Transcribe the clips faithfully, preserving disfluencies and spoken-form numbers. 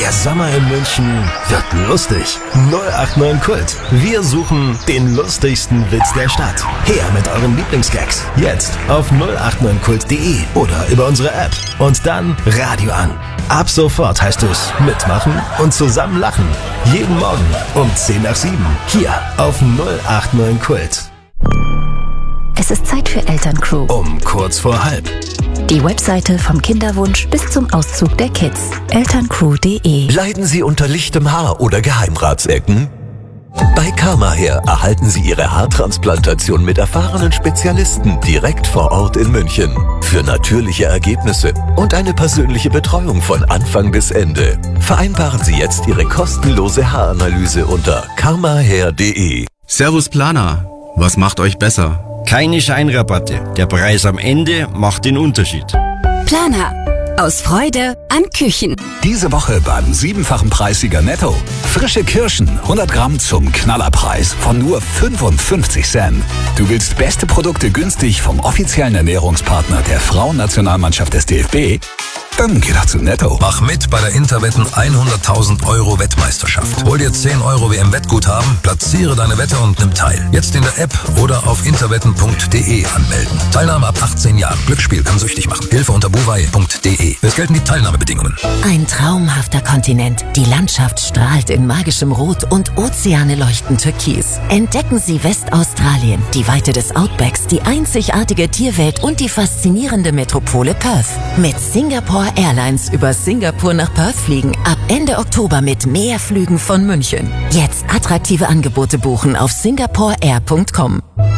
Der Sommer in München wird lustig. null acht neun Kult. Wir suchen den lustigsten Witz der Stadt. Her mit euren Lieblingsgags. Jetzt auf null acht neun kult punkt de oder über unsere App. Und dann Radio an. Ab sofort heißt es mitmachen und zusammen lachen. Jeden Morgen um zehn nach sieben. Hier auf null acht neun Kult. Es ist Zeit für Elterncrew. Um kurz vor halb. Die Webseite vom Kinderwunsch bis zum Auszug der Kids. elterncrew punkt de. Leiden Sie unter lichtem Haar oder Geheimratsecken? Bei Karmahair erhalten Sie Ihre Haartransplantation mit erfahrenen Spezialisten direkt vor Ort in München. Für natürliche Ergebnisse und eine persönliche Betreuung von Anfang bis Ende. Vereinbaren Sie jetzt Ihre kostenlose Haaranalyse unter karmahair punkt de. Servus Planer, was macht euch besser? Keine Scheinrabatte. Der Preis am Ende macht den Unterschied. Planer. Aus Freude an Küchen. Diese Woche beim siebenfachen Preissieger Netto. Frische Kirschen, hundert Gramm zum Knallerpreis von nur fünfundfünfzig Cent. Du willst beste Produkte günstig vom offiziellen Ernährungspartner der Frauennationalmannschaft des D F B? Dann geh doch zu Netto. Mach mit bei der Interwetten hunderttausend Euro Wettmeisterschaft. Hol dir zehn Euro W M-Wettguthaben, platziere deine Wette und nimm teil. Jetzt in der App oder auf interwetten punkt de anmelden. Teilnahme ab achtzehn Jahren. Glücksspiel kann süchtig machen. Hilfe unter buwei punkt de. Es gelten die Teilnahmebedingungen. Ein traumhafter Kontinent. Die Landschaft strahlt in magischem Rot und Ozeane leuchten türkis. Entdecken Sie Westaustralien, die Weite des Outbacks, die einzigartige Tierwelt und die faszinierende Metropole Perth. Mit Singapore Airlines über Singapur nach Perth fliegen. Ab Ende Oktober mit mehr Flügen von München. Jetzt attraktive Angebote buchen auf singapore air punkt com.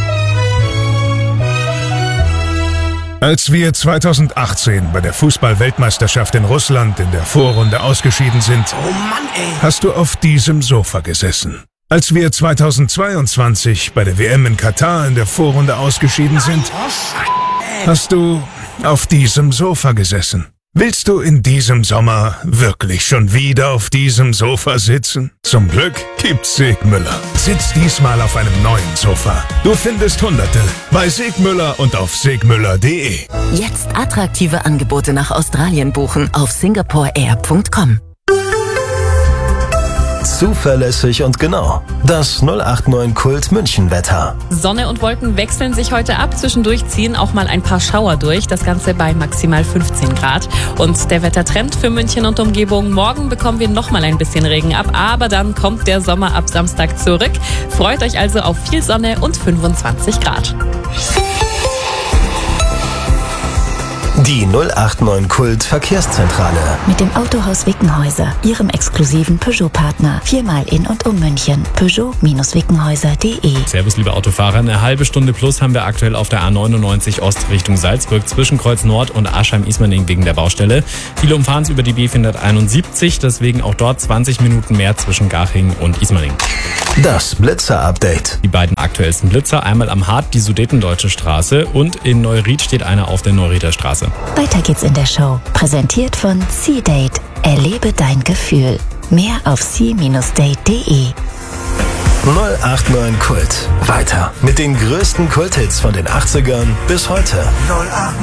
Als wir zweitausendachtzehn bei der Fußball-Weltmeisterschaft in Russland in der Vorrunde ausgeschieden sind, Oh Mann, ey. hast du auf diesem Sofa gesessen. Als wir zweitausendzweiundzwanzig bei der W M in Katar in der Vorrunde ausgeschieden sind, hast du auf diesem Sofa gesessen. Willst du in diesem Sommer wirklich schon wieder auf diesem Sofa sitzen? Zum Glück gibt's Segmüller. Sitz diesmal auf einem neuen Sofa. Du findest Hunderte bei Segmüller und auf segmüller punkt de. Jetzt attraktive Angebote nach Australien buchen auf singapore air punkt com. Zuverlässig und genau. Das null acht neun Kult München Wetter. Sonne und Wolken wechseln sich heute ab. Zwischendurch ziehen auch mal ein paar Schauer durch. Das Ganze bei maximal fünfzehn Grad. Und der Wettertrend für München und Umgebung. Morgen bekommen wir noch mal ein bisschen Regen ab. Aber dann kommt der Sommer ab Samstag zurück. Freut euch also auf viel Sonne und fünfundzwanzig Grad. Die null acht neun Kult Verkehrszentrale. Mit dem Autohaus Wickenhäuser, Ihrem exklusiven Peugeot-Partner. Viermal in und um München. peugeot wickenhäuser punkt de. Servus, liebe Autofahrer. Eine halbe Stunde plus haben wir aktuell auf der A neunundneunzig Ost Richtung Salzburg zwischen Kreuz Nord und Aschheim-Ismaning wegen der Baustelle. Viele umfahren es über die B vierhunderteinundsiebzig, deswegen auch dort zwanzig Minuten mehr zwischen Garching und Ismaning. Das Blitzer-Update. Die beiden aktuellsten Blitzer, einmal am Hart, die Sudetendeutsche Straße, und in Neuried steht einer auf der Neurieder Straße. Weiter geht's in der Show. Präsentiert von C-Date. Erlebe dein Gefühl. Mehr auf c date punkt de. null acht neun Kult. Weiter mit den größten Kulthits von den achtzigern bis heute. null acht neun